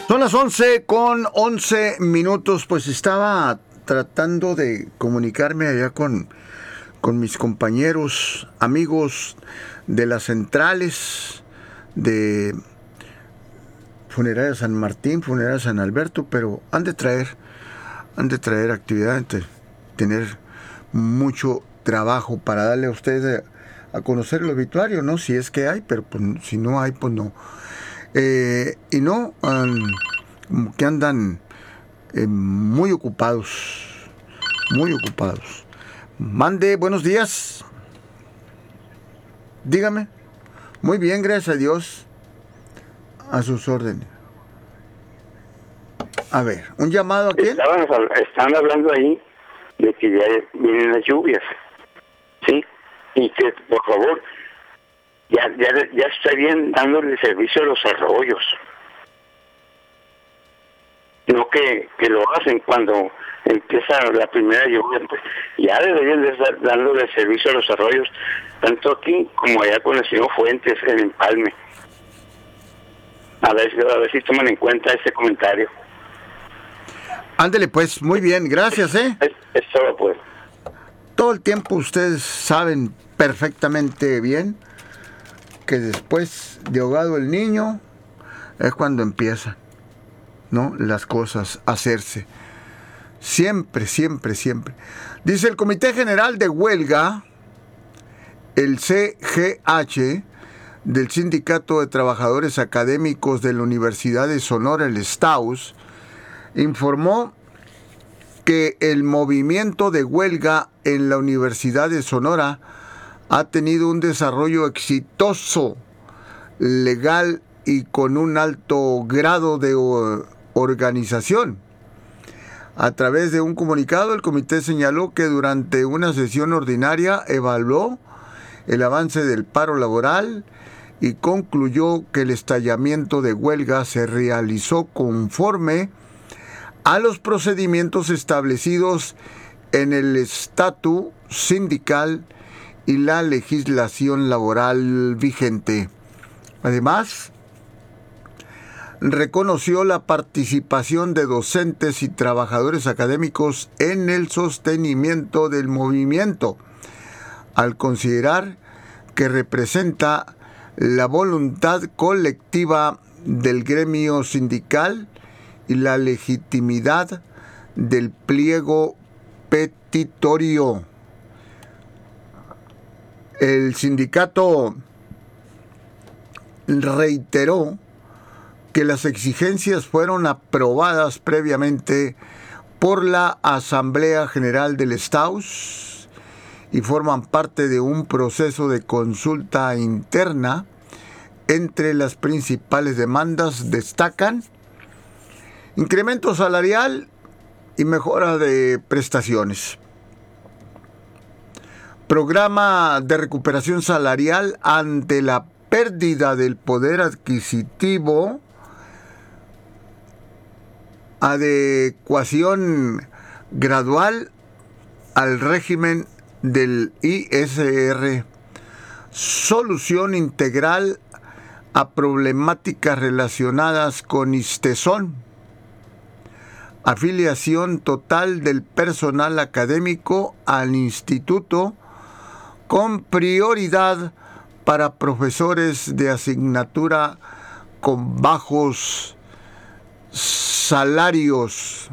Son las 11:11, pues estaba tratando de comunicarme allá con mis compañeros, amigos de las centrales de Funeraria San Martín, Funeraria San Alberto, pero han de traer actividad, han de tener mucho trabajo para darle a ustedes a conocer el obituario, ¿no? Si es que hay, pero pues, si no hay, pues no. Y no, como que andan muy ocupados. Mande, buenos días. Dígame. Muy bien, gracias a Dios. A sus órdenes. A ver, ¿un llamado a quién? Están hablando ahí de que ya vienen las lluvias, ¿sí? Y que, por favor, ya estarían dándole servicio a los arroyos. No que lo hacen cuando empieza la primera lluvia, pues ya deberían de estar dándole servicio a los arroyos, tanto aquí como allá con el señor Fuentes en Empalme. A ver si toman en cuenta ese comentario. Ándele pues, muy bien, gracias, Es todo, pues. Todo el tiempo ustedes saben perfectamente bien que después de ahogado el niño es cuando empiezan, ¿no?, las cosas a hacerse. Siempre. Dice el Comité General de Huelga, el CGH, del Sindicato de Trabajadores Académicos de la Universidad de Sonora, el STAUS, informó que el movimiento de huelga en la Universidad de Sonora ha tenido un desarrollo exitoso, legal y con un alto grado de organización. A través de un comunicado, el comité señaló que durante una sesión ordinaria evaluó el avance del paro laboral y concluyó que el estallamiento de huelga se realizó conforme a los procedimientos establecidos en el estatuto sindical y la legislación laboral vigente. Además, reconoció la participación de docentes y trabajadores académicos en el sostenimiento del movimiento, al considerar que representa la voluntad colectiva del gremio sindical y la legitimidad del pliego petitorio. El sindicato reiteró que las exigencias fueron aprobadas previamente por la Asamblea General del STAUS y forman parte de un proceso de consulta interna. Entre las principales demandas destacan incremento salarial y mejora de prestaciones. Programa de recuperación salarial ante la pérdida del poder adquisitivo. Adecuación gradual al régimen del ISR. Solución integral a problemáticas relacionadas con ISTESON. Afiliación total del personal académico al instituto con prioridad para profesores de asignatura con bajos salarios.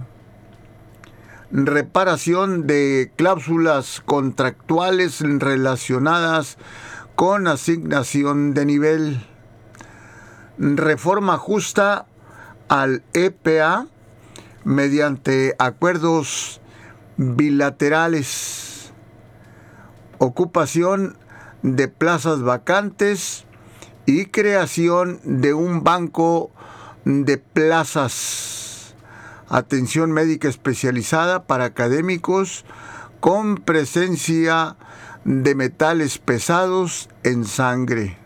Reparación de cláusulas contractuales relacionadas con asignación de nivel. Reforma justa al EPA mediante acuerdos bilaterales. Ocupación de plazas vacantes y creación de un banco de plazas. Atención médica especializada para académicos con presencia de metales pesados en sangre.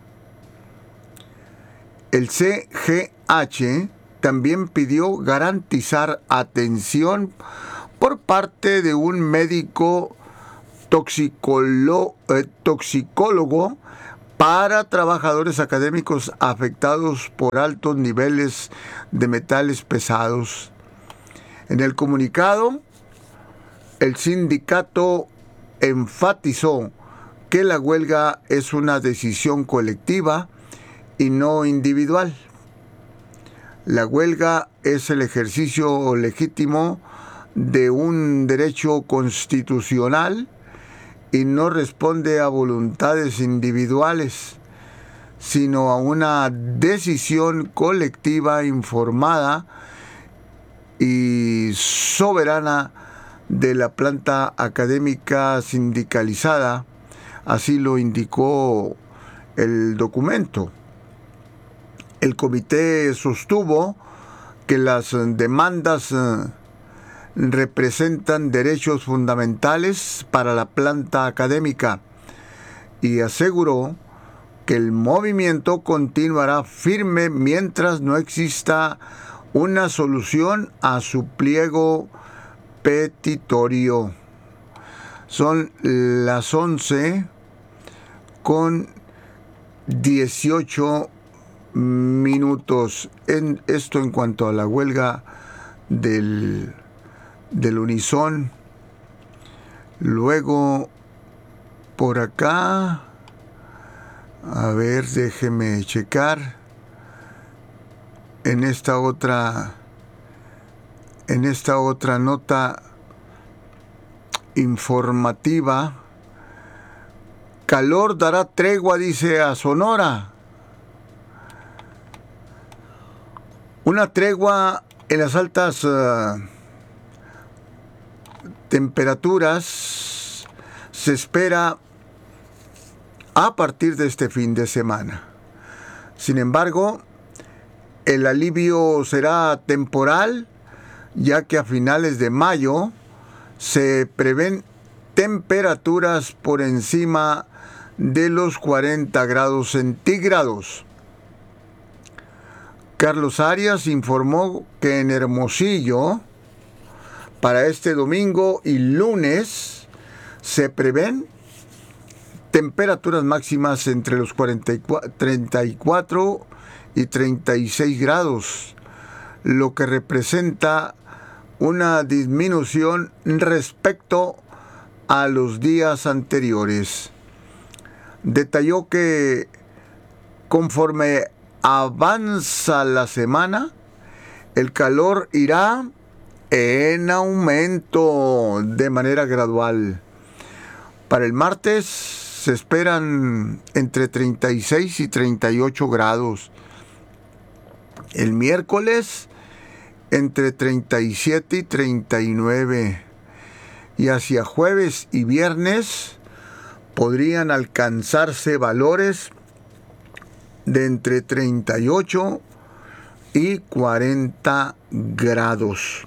El CGH también pidió garantizar atención por parte de un médico toxicólogo para trabajadores académicos afectados por altos niveles de metales pesados. En el comunicado, el sindicato enfatizó que la huelga es una decisión colectiva y no individual. La huelga es el ejercicio legítimo de un derecho constitucional y no responde a voluntades individuales, sino a una decisión colectiva informada y soberana de la planta académica sindicalizada. Así lo indicó el documento. El comité sostuvo que las demandas representan derechos fundamentales para la planta académica y aseguró que el movimiento continuará firme mientras no exista una solución a su pliego petitorio. Son las 11:18 minutos. Esto en cuanto a la huelga del Unison. Luego, por acá, a ver, déjeme checar. En esta otra nota informativa, calor dará tregua, dice, a Sonora. Una tregua en las altas temperaturas se espera a partir de este fin de semana. Sin embargo, el alivio será temporal, ya que a finales de mayo se prevén temperaturas por encima de los 40 grados centígrados. Carlos Arias informó que en Hermosillo, para este domingo y lunes, se prevén temperaturas máximas entre los 34 y 36 grados, lo que representa una disminución respecto a los días anteriores. Detalló que conforme avanza la semana, el calor irá en aumento de manera gradual. Para el martes se esperan entre 36 y 38 grados. El miércoles entre 37 y 39. Y hacia jueves y viernes podrían alcanzarse valores de entre 38 y 40 grados.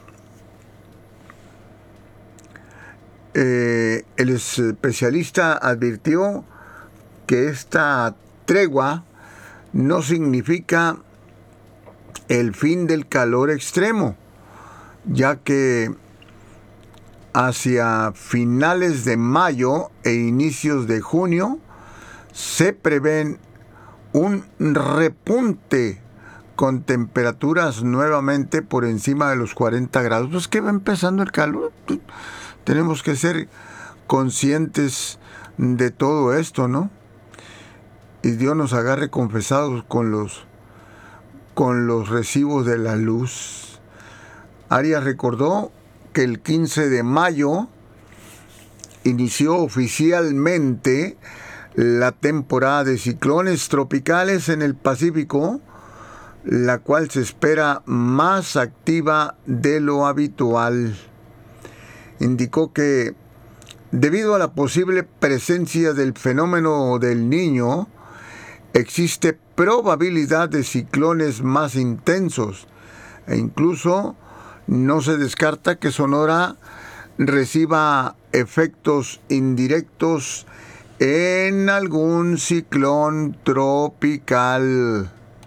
El especialista advirtió que esta tregua no significa el fin del calor extremo, ya que hacia finales de mayo e inicios de junio se prevén un repunte con temperaturas nuevamente por encima de los 40 grados. Pues que va empezando el calor. Tenemos que ser conscientes de todo esto, ¿no? Y Dios nos agarre confesados con los recibos de la luz. Arias recordó que el 15 de mayo inició oficialmente la temporada de ciclones tropicales en el Pacífico, la cual se espera más activa de lo habitual. Indicó que debido a la posible presencia del fenómeno del Niño, existe probabilidad de ciclones más intensos e incluso no se descarta que Sonora reciba efectos indirectos en algún ciclón tropical.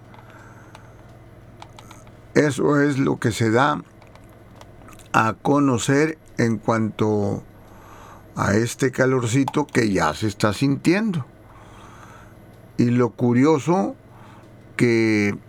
Eso es lo que se da a conocer en cuanto a este calorcito que ya se está sintiendo. Y lo curioso que